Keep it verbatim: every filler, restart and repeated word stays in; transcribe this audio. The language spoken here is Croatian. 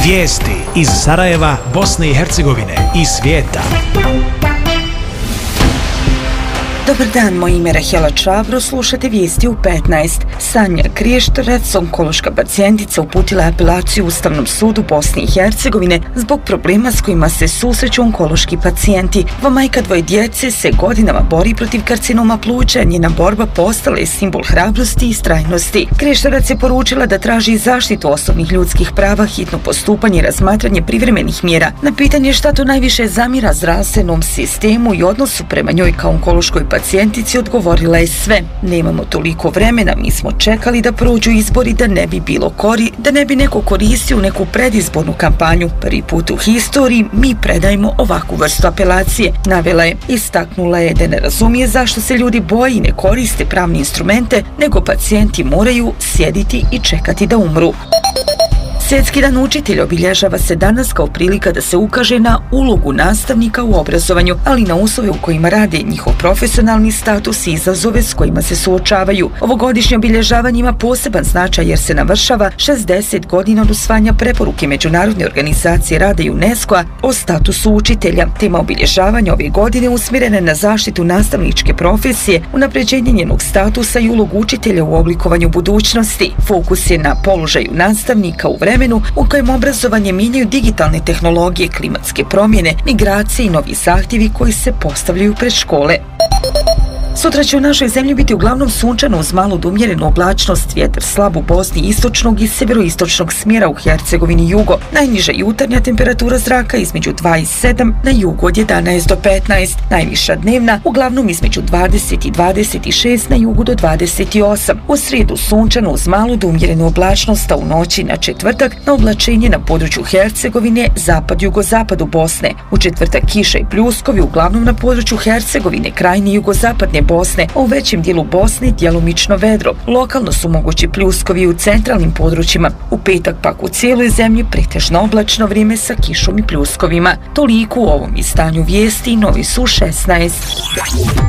Vijesti iz Sarajeva, Bosne i Hercegovine i svijeta. Dobar dan, moje ime je Rahela Čavro, slušate vijesti u petnaest. Sanja Kriještarac, onkološka pacijentica, uputila je apelaciju Ustavnom sudu Bosne i Hercegovine zbog problema s kojima se susreću onkološki pacijenti. Ova majka dvoje djece se godinama bori protiv karcinoma pluća, njena borba postala je simbol hrabrosti i istrajnosti. Kriještarac je poručila da traži zaštitu osnovnih ljudskih prava, hitno postupanje i razmatranje privremenih mjera. Na pitanje šta to najviše zamira zdravstvenom sistemu i odnosu prema njoj kao onkološkoj pacijentici, odgovorila je sve. Nemamo toliko vremena, mi smo čekali da prođu izbori, da ne bi bilo kori, da ne bi neko koristio neku predizbornu kampanju. Prvi put u historiji mi predajemo ovakvu vrstu apelacije, navela je. Istaknula je da ne razumije zašto se ljudi boje i ne koriste pravne instrumente, nego pacijenti moraju sjediti i čekati da umru. Svjetski dan učitelja obilježava se danas kao prilika da se ukaže na ulogu nastavnika u obrazovanju, ali i na uslove u kojima rade, njihov profesionalni status i izazove s kojima se suočavaju. Ovogodišnje obilježavanje ima poseban značaj jer se navršava šezdeset godina od usvajanja preporuke Međunarodne organizacije rada i UNESCO-a o statusu učitelja. Tema obilježavanja ove godine usmjerena je na zaštitu nastavničke profesije, unapređenje njenog statusa i ulogu učitelja u oblikovanju budućnosti. Fokus je na položaju nastavnika u vremenu u kojem obrazovanje mijenjaju digitalne tehnologije, klimatske promjene, migracije i novi zahtjevi koji se postavljaju pred škole. Sutra će u našoj zemlji biti uglavnom sunčano uz malu do umjerenu oblačnost, vjetar slab u Bosni istočnog i sjeveroistočnog smjera, u Hercegovini i jugo. Najniža jutarnja temperatura zraka između dva i sedam, na jugu od jedanaest do petnaest. Najviša dnevna uglavnom između dvadeset i dvadeset šest, na jugu do dvadeset osam. U srijedu sunčano uz malu do umjerenu oblačnost, a u noći na četvrtak na oblačenje na području Hercegovine, zapad jugozapadu Bosne. U četvrtak kiša i pljuskovi uglavnom na području Hercegovine, krajnje jugozapadne Bosne, a u većem dijelu Bosne djelomično vedro. Lokalno su mogući pljuskovi u centralnim područjima. U petak pak u cijeloj zemlji pretežno oblačno vrijeme sa kišom i pljuskovima. Toliko u ovom izdanju vijesti, novi su šesnaest.